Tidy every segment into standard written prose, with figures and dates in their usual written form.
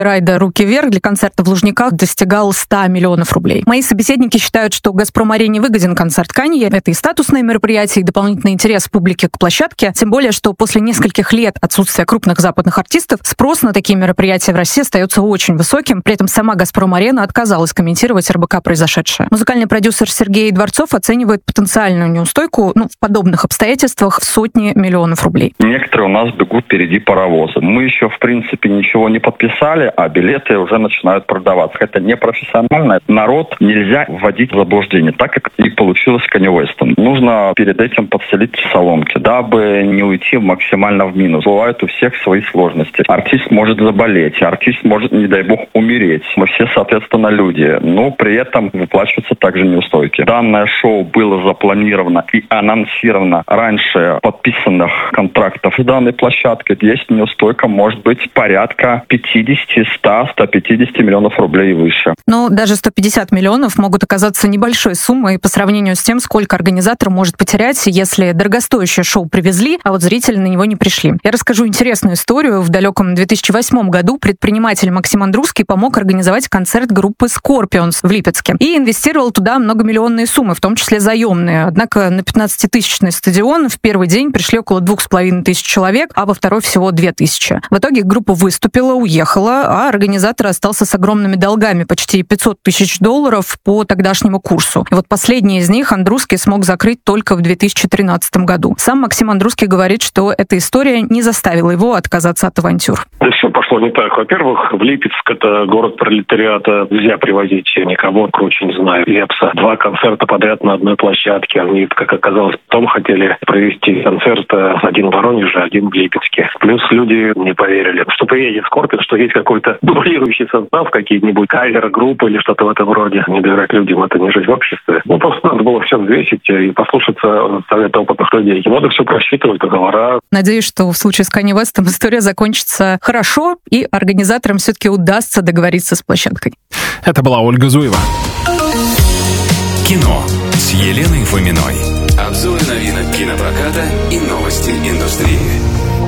райда «Руки вверх» для концерта в Лужниках достигал 100 миллионов рублей. Мои собеседники считают, что «Газпром-арене» выгоден концерт Канье. Это и статусное мероприятие, и дополнительный интерес публики к площадке. Тем более, что после нескольких лет отсутствия крупных западных артистов спрос на такие мероприятия в России остается очень высоким. При этом сама «Газпром-арена» отказалась комментировать РБК произошедшее. Музыкальный продюсер Сергей Дворцов оценивает потенциальную неустойку в подобных обстоятельствах в сотни миллионов рублей. Некоторые у нас бегут впереди паровоза. Мы еще, в принципе, ничего не подписали, а билеты уже начинают продаваться. Это непрофессионально. Народ нельзя вводить в заблуждение, так как и получилось с Канье Уэстом. Нужно перед этим подселить соломки, дабы не уйти максимально в минус. Бывают у всех свои сложности. Артист может заболеть, артист может, не дай бог, умереть. Мы все, соответственно, люди. Но при этом выплачиваются также неустойки. Данное шоу было запланировано и анонсировано раньше подписанных контрактов с данной площадкой. Есть неустойка, может быть, порядка 50, 100, 150 миллионов рублей и выше. Но даже 150 миллионов могут оказаться небольшой суммой по сравнению с тем, сколько организатор может потерять, если дорогостоящее шоу привезли, а вот зрители на него не пришли. Я расскажу интересную историю. В далеком 2008 году предприниматель Максим Андрусский помог организовать концерт группы Scorpions в Липецке и инвестировал туда многомиллионные суммы, в том числе заемные. Однако на 15-тысячный стадион в первый день пришли около 2500 человек, а во второй всего 2000. В итоге группа выступила, уехала, а организатор остался с огромными долгами, почти $500 тысяч по тогдашнему курсу. И вот последний из них Андрусский смог закрыть только в 2013 году. Сам Максим Андрусский говорит, что эта история не заставила его отказаться от авантюр. Да все пошло не так. Во-первых, в Липецк, это город пролетариата, нельзя привозить никого, круче, не знаю, Лепса. 2 концерта подряд на одной площадке. Они, как оказалось, потом хотели провести концерт, один в Воронеже, один в Липецке. Плюс люди не поверили, что приедет Скорпион, что есть какой-то дублирующий состав, какие-нибудь кавер-группы или что-то в этом роде. Не доверять людям, это не жить в обществе. Просто надо было все взвесить и послушаться совета опытных людей. И надо все просчитывать, договора. Надеюсь, что в случае с Канье Уэстом история закончится хорошо, и организаторам все-таки удастся договориться с площадкой. Это была Ольга Зуева. Кино с Еленой Фоминой. Обзоры новинок кинопроката и новости индустрии.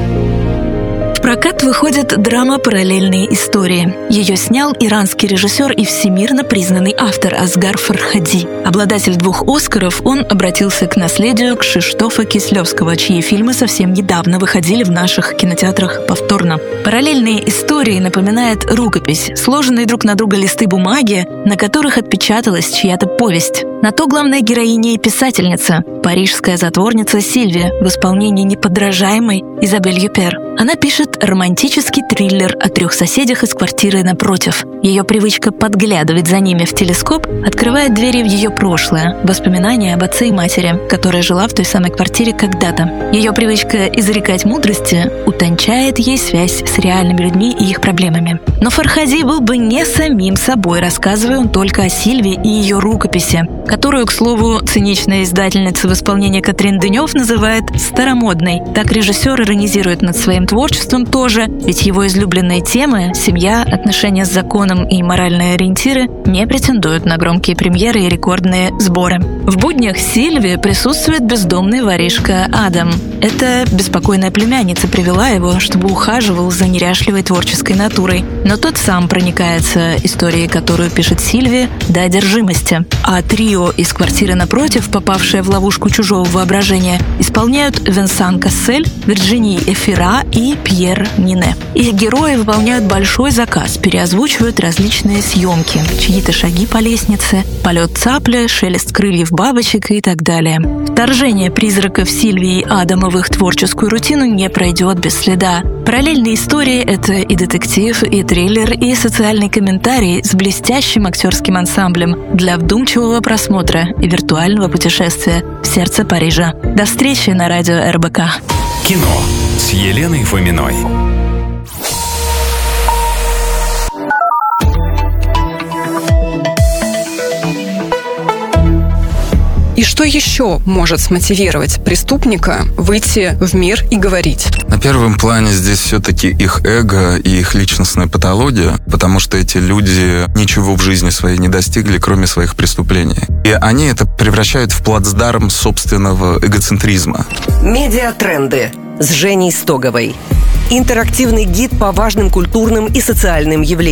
В прокат выходит драма «Параллельные истории». Ее снял иранский режиссер и всемирно признанный автор Асгар Фархади. Обладатель 2 «Оскаров», он обратился к наследию Кшиштофа Кислевского, чьи фильмы совсем недавно выходили в наших кинотеатрах повторно. «Параллельные истории» напоминает рукопись, сложенные друг на друга листы бумаги, на которых отпечаталась чья-то повесть. На то главная героиня и писательница, парижская затворница Сильвия в исполнении неподражаемой Изабель Юпер. Она пишет романтический триллер о 3 соседях из квартиры напротив. Ее привычка подглядывать за ними в телескоп открывает двери в ее прошлое, воспоминания об отце и матери, которая жила в той самой квартире когда-то. Ее привычка изрекать мудрости утончает ей связь с реальными людьми и их проблемами. Но Фархади был бы не самим собой, рассказывая он только о Сильвии и ее рукописи, которую, к слову, циничная издательница в исполнении Катрин Денев называет старомодной. Так режиссер иронизирует над своим творчеством тоже, ведь его излюбленные темы — семья, отношения с законом и моральные ориентиры — не претендуют на громкие премьеры и рекордные сборы. В буднях Сильвии присутствует бездомный воришка Адам. Эта беспокойная племянница привела его, чтобы ухаживал за неряшливой творческой натурой. Но тот сам проникается историей, которую пишет Сильвия, до одержимости. А трио из квартиры напротив, попавшее в ловушку чужого воображения, исполняют Венсан Кассель, Вирджини Эфира и Пьер Нине. Их герои выполняют большой заказ, переозвучивают различные съемки, чьи-то шаги по лестнице, полет цапли, шелест крыльев бабочек и так далее. Вторжение призраков Сильвии и Адама в их творческую рутину не пройдет без следа. Параллельные истории — это и детектив, и триллер, и социальный комментарий с блестящим актерским ансамблем для вдумчивого просмотра и виртуального путешествия в сердце Парижа. До встречи на радио РБК. Кино с Еленой Фоминой. И что еще может смотивировать преступника выйти в мир и говорить? На первом плане здесь все-таки их эго и их личностная патология, потому что эти люди ничего в жизни своей не достигли, кроме своих преступлений. И они это превращают в плацдарм собственного эгоцентризма. Медиатренды. с Женей Стоговой. Интерактивный гид по важным культурным и социальным явлениям.